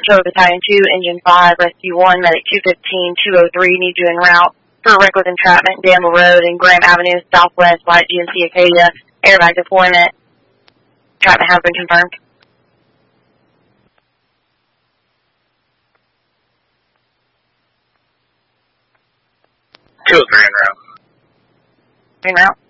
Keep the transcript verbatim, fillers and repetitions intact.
Patrol Battalion two, Engine five, Rescue one, Medic two fifteen, two oh three, need you en route for reckless entrapment, Danville Road and Graham Avenue, Southwest, Light G M C Acadia, airbag deployment. Entrapment has been confirmed. two oh three en route. En route.